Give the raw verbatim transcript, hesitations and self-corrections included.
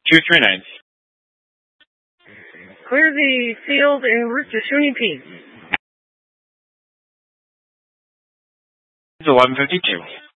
two three nine. Clear the field en route to Sunny Peak. eleven fifty-two.